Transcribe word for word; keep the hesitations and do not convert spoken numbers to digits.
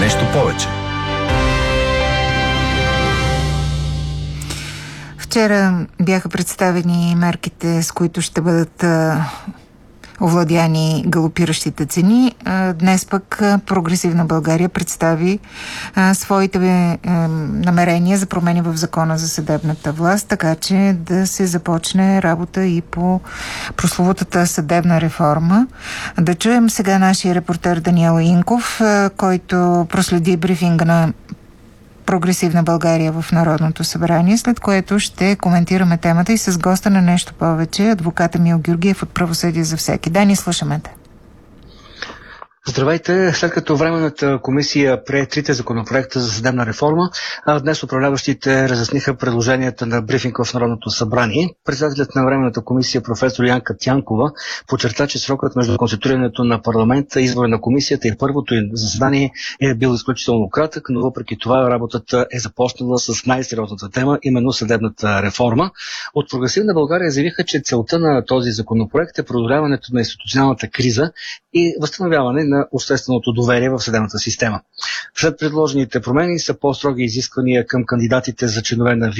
нещо повече. Вчера бяха представени мерките, с които ще бъдат а, овладяни галопиращите цени. А, днес пък а, Прогресивна България представи а, своите а, намерения за промени в Закона за съдебната власт, така че да се започне работа и по прословутата съдебна реформа. Да чуем сега нашия репортер Даниел Инков, а, който проследи брифинга на Прогресивна България в Народното събрание, след което ще коментираме темата и с госта на нещо повече, адвокат Емил Георгиев от Правосъдие за всеки. Дани, слушаме те. Здравейте! След като Временната комисия прие трите законопроекта за съдебна реформа, днес управляващите разясниха предложенията на брифинг в Народното събрание. Председателят на Временната комисия професор Янка Тянкова подчерта, че срокът между конституирането на парламента, избора на комисията и първото заседание е бил изключително кратък, но въпреки това работата е започнала с най-сериозната тема, именно съдебната реформа. От Прогресивна България заявиха, че целта на този законопроект е преодоляването на институционалната криза и възстановяване на общественото доверие в съдебната система. След предложените промени са по-строги изисквания към кандидатите за членове на